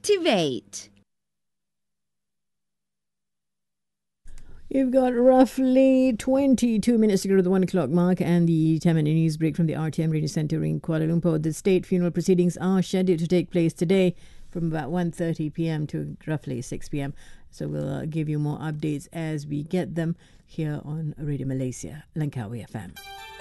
Activate. You've got roughly 22 minutes to go to the 1 o'clock mark and the 10-minute news break from the RTM Radio Centre in Kuala Lumpur. The state funeral proceedings are scheduled to take place today from about 1:30 p.m. to roughly 6 p.m. So we'll give you more updates as we get them here on Radio Malaysia, Langkawi FM.